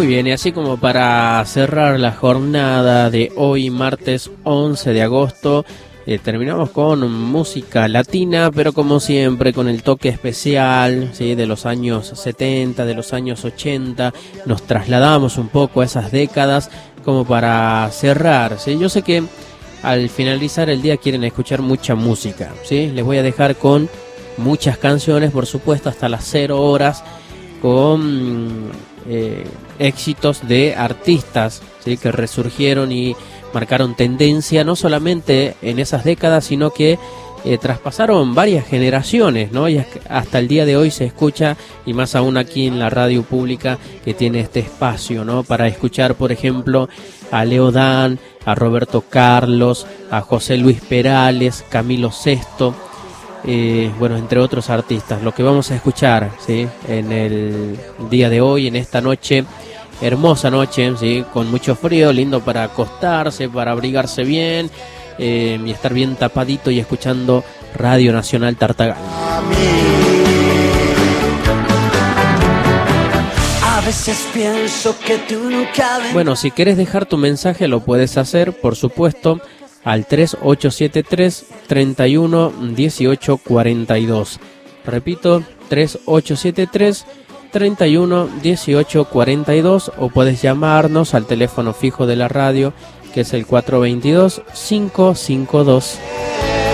Muy bien, y así como para cerrar la jornada de hoy, martes 11 de agosto, terminamos con música latina, pero como siempre con el toque especial, ¿sí?, de los años 70, de los años 80, nos trasladamos un poco a esas décadas como para cerrar, ¿sí? Yo sé que al finalizar el día quieren escuchar mucha música, ¿sí? Les voy a dejar con muchas canciones, por supuesto, hasta las 0 horas, con éxitos de artistas, ¿sí?, que resurgieron y marcaron tendencia no solamente en esas décadas, sino que traspasaron varias generaciones, ¿no? Y hasta el día de hoy se escucha, y más aún aquí en la radio pública que tiene este espacio, ¿no?, para escuchar, por ejemplo, a Leo Dan, a Roberto Carlos, a José Luis Perales, Camilo Sesto, bueno, entre otros artistas. Lo que vamos a escuchar, ¿sí?, en el día de hoy, en esta noche, hermosa noche, ¿sí?, con mucho frío, lindo para acostarse, para abrigarse bien, y estar bien tapadito y escuchando Radio Nacional Tartagal. A veces pienso que tú nunca ven... Bueno, si querés dejar tu mensaje lo puedes hacer, por supuesto, al 3873-311842. Repito, 3873-311842, o puedes llamarnos al teléfono fijo de la radio, que es el 422-552.